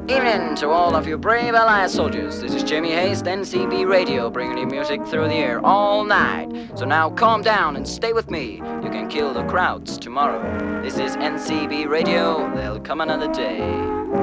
Evening to all of you brave Allied soldiers. This is Jimmy Hayes, NCB Radio, bringing you music through the air all night. So now calm down and stay with me. You can kill the crowds tomorrow. This is NCB Radio. There'll come another day.